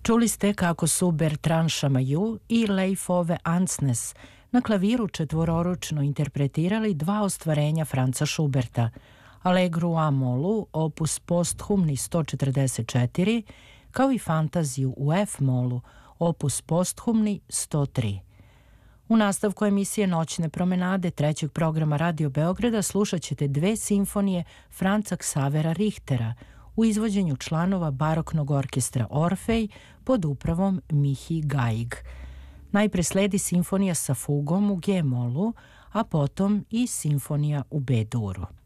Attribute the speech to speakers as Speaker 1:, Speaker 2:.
Speaker 1: Čuli ste kako su Bertrand Chamayou i Leif Ove Andsnes na klaviru četvororučno interpretirali dva ostvarenja Franza Schuberta, Allegru a molu, opus posthumni 144, kao i fantaziju u F molu, opus posthumni 103. U nastavku emisije Noćne promenade trećeg programa Radio Beograda slušat ćete dve simfonije Franca Xavera Richtera u izvođenju članova baroknog orkestra Orfej pod upravom Mihi Gaig. Najpre sledi simfonija sa fugom u G molu, a potom i simfonija u B duru.